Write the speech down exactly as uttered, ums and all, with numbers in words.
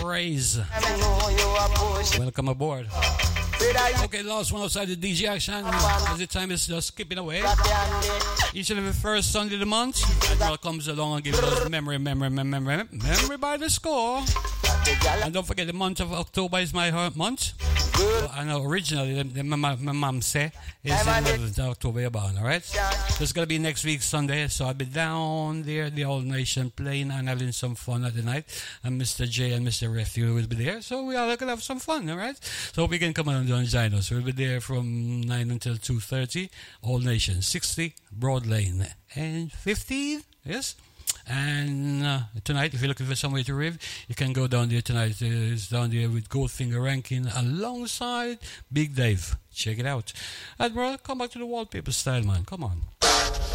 Praise. Welcome aboard. Okay, last one outside the D J action. As the time is just skipping away. Each and every first Sunday of the month, Admiral comes along and gives us memory, memory, memory, memory, memory by the score. And don't forget, the month of October is my month. Well, I know originally, the, the, my, my mom say, it's the eleventh of October you're born, alright? So it's going to be next week, Sunday, so I'll be down there, the Old Nation, playing and having some fun at the night. And Mister J and Mister Refu will be there, so we all going to have some fun, alright? So we can come on and join us. We'll be there from nine until two thirty, Old Nation, sixty Broad Lane, and fifteen, yes? And uh, tonight, if you're looking for somewhere to live, you can go down there tonight. Uh, it's down there with Goldfinger Ranking alongside Big Dave. Check it out. Admiral, come back to the wallpaper style, man. Come on.